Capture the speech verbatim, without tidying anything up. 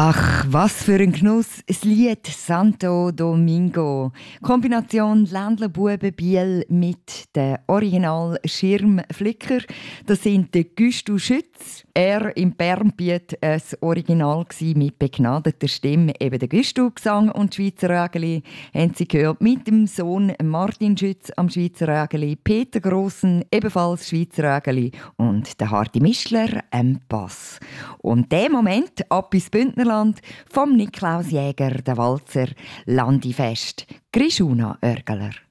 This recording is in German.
Ach, was für ein Genuss, das Lied Santo Domingo. Kombination Ländlerbuben Biel mit dem Original Schirmflicker. Das sind der Güstu Schütz. Er im Bernbiet ein Original mit begnadeter Stimme. Eben der Güstu Gesang und Schweizer Rägeli haben Sie gehört mit dem Sohn Martin Schütz am Schweizer Rägeli, Peter Grossen ebenfalls Schweizer Rägeli und der Harti Mischler am Bass. Und der Moment ab ins Bündnerland vom Niklaus Jäger, der Walzer Landifest, Grishuna Oergeler.